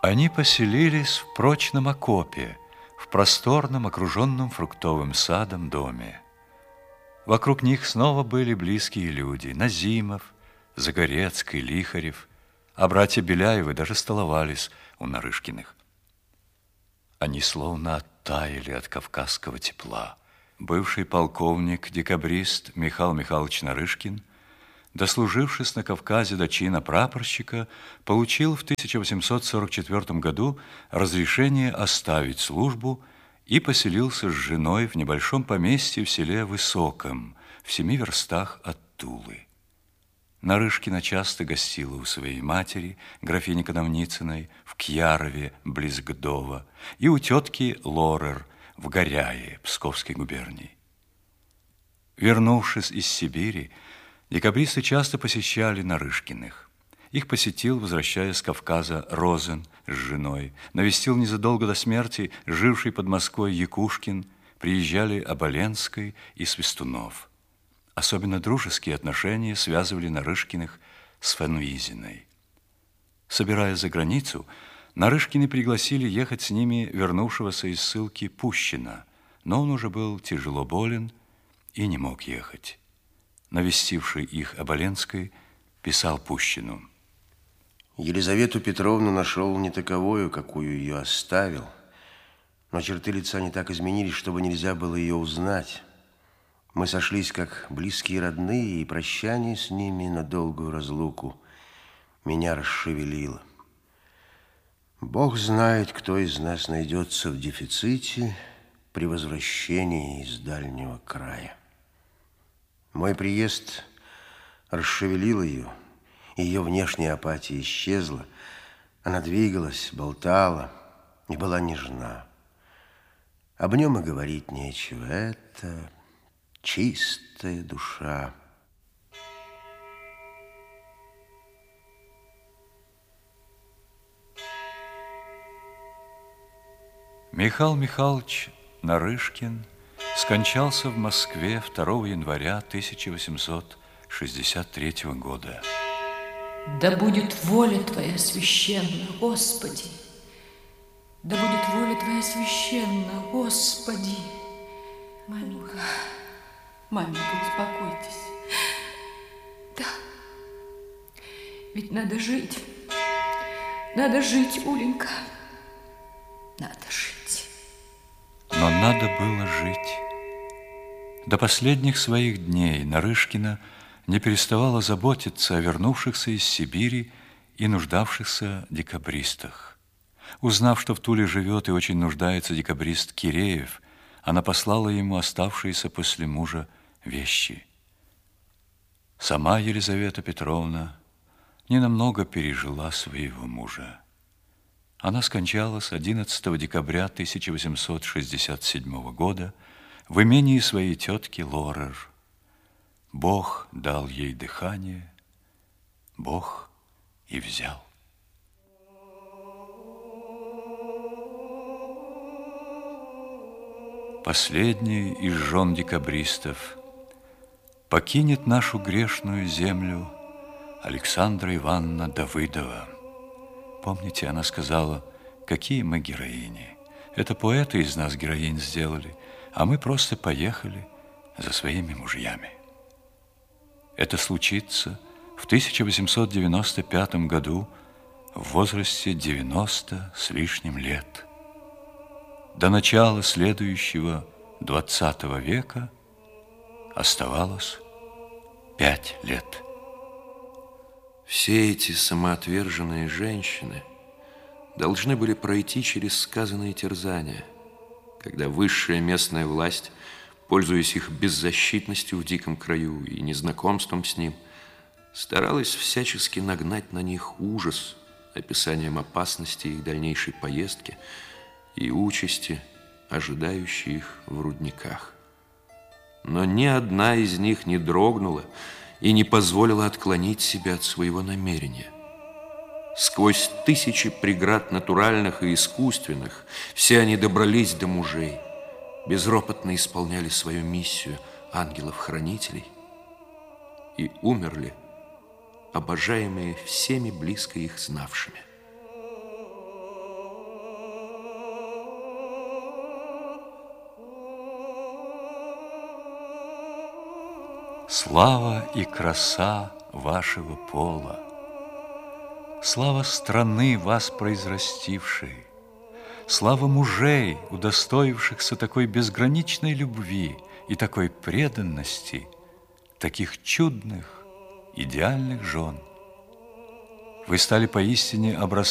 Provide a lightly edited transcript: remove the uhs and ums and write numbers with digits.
Они поселились в прочном окопе, в просторном, окруженном фруктовым садом доме. Вокруг них снова были близкие люди: Назимов, Загорецкий, Лихарев, а братья Беляевы даже столовались у Нарышкиных. Они словно оттаяли от кавказского тепла. Бывший полковник-декабрист Михаил Михайлович Нарышкин, дослужившись на Кавказе до чина прапорщика, получил в 1844 году разрешение оставить службу и поселился с женой в небольшом поместье в селе Высоком, в 7 верстах от Тулы. Нарышкина часто гостила у своей матери, графини Коновницыной, в Кьярове, близ Гдова, и у тетки Лорер в Горяе, Псковской губернии. Вернувшись из Сибири, декабристы часто посещали Нарышкиных. Их посетил, возвращаясь с Кавказа, Розен с женой, навестил незадолго до смерти живший под Москвой Якушкин, приезжали Оболенский и Свистунов. Особенно дружеские отношения связывали Нарышкиных с Фанвизиной. Собираясь за границу, Нарышкины пригласили ехать с ними вернувшегося из ссылки Пущина, но он уже был тяжело болен и не мог ехать. Навестивший их Оболенский писал Пущину: Елизавету Петровну нашел не таковою, какую ее оставил, но черты лица не так изменились, чтобы нельзя было ее узнать. Мы сошлись как близкие родные, и прощание с ними на долгую разлуку меня расшевелило. Бог знает, кто из нас найдется в дефиците при возвращении из дальнего края. Мой приезд расшевелил ее, и ее внешняя апатия исчезла. Она двигалась, болтала и была нежна. Об нем и говорить нечего. Это чистая душа. Михаил Михайлович Нарышкин скончался в Москве 2 января 1863 года. Да будет воля Твоя священна, Господи! Да будет воля Твоя священна, Господи! Маменька, маменька, успокойтесь. Да, ведь надо жить, Уленька, надо жить. Но надо было жить. До последних своих дней Нарышкина не переставала заботиться о вернувшихся из Сибири и нуждавшихся декабристах. Узнав, что в Туле живет и очень нуждается декабрист Киреев, она послала ему оставшиеся после мужа вещи. Сама Елизавета Петровна ненамного пережила своего мужа. Она скончалась 11 декабря 1867 года в имении своей тетки Лорер. Бог дал ей дыхание, Бог и взял. Последний из жен декабристов покинет нашу грешную землю Александра Ивановна Давыдова. Помните, она сказала: какие мы героини. Это поэты из нас героинь сделали, а мы просто поехали за своими мужьями. Это случится в 1895 году в возрасте 90 с лишним лет. До начала следующего 20 века оставалось 5 лет. Все эти самоотверженные женщины должны были пройти через сказанные терзания, когда высшая местная власть, пользуясь их беззащитностью в диком краю и незнакомством с ним, старалась всячески нагнать на них ужас описанием опасности их дальнейшей поездки и участи, ожидающей их в рудниках. Но ни одна из них не дрогнула и не позволила отклонить себя от своего намерения. Сквозь тысячи преград натуральных и искусственных все они добрались до мужей, безропотно исполняли свою миссию ангелов-хранителей и умерли, обожаемые всеми близко их знавшими. Слава и краса вашего пола, слава страны, вас произрастившей, слава мужей, удостоившихся такой безграничной любви и такой преданности, таких чудных, идеальных жен. Вы стали поистине образцом